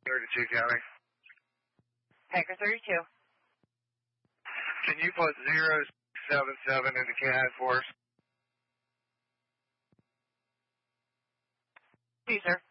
32 County. Packer 32. Can you put 077 into CAD for us? See, sir.